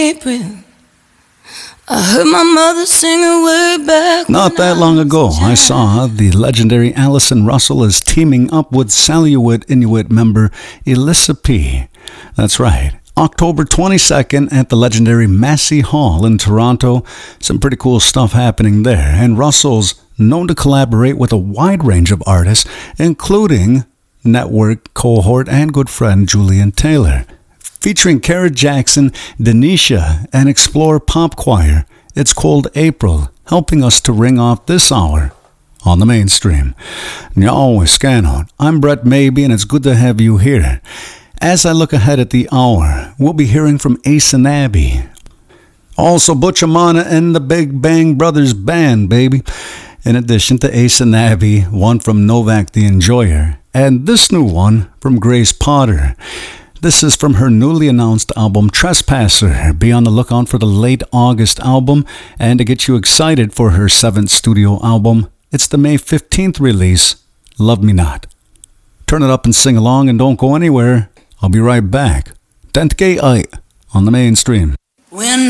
April. I heard my mother singing way back. Not that long ago, I saw the legendary Alison Russell is teaming up with Saluit Inuit member Elissa P. That's right. October 22nd at the legendary Massey Hall in Toronto. Some pretty cool stuff happening there. And Russell's known to collaborate with a wide range of artists, including network cohort and good friend Julian Taylor. Featuring Kara Jackson, Denisha, and Explore Pop Choir. It's Cold April, helping us to ring off this hour on the mainstream. Yo, Scannon, I'm Brett Maybe, and it's good to have you here. As I look ahead at the hour, we'll be hearing from Ace and Abby. Also, Butch Amana and the Big Bang Brothers Band, baby. In addition to Ace and Abby, one from Novak the Enjoyer, and this new one from Grace Potter. This is from her newly announced album, Trespasser. Be on the lookout for the late August album. And to get you excited for her 7th studio album, it's the May 15th release, Love Me Not. Turn it up and sing along and don't go anywhere. I'll be right back. Tentke Ai on the mainstream. When